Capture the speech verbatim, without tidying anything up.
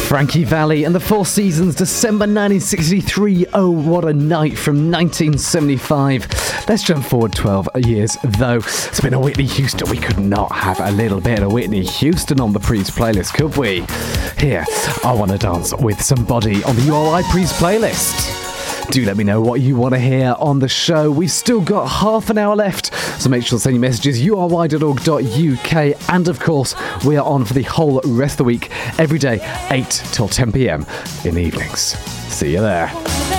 Frankie Valli and the Four Seasons, December nineteen sixty-three. Oh, what a night from nineteen seventy-five. Let's jump forward twelve years, though. It's been a Whitney Houston. We could not have a little bit of Whitney Houston on the Prees playlist, could we? Here, I Want to Dance with Somebody on the U R I Prees playlist. Do let me know what you want to hear on the show. We've still got half an hour left, so make sure to send your messages u r y dot org dot u k. And of course, we are on for the whole rest of the week, every day, eight till ten p.m. in the evenings. See you there.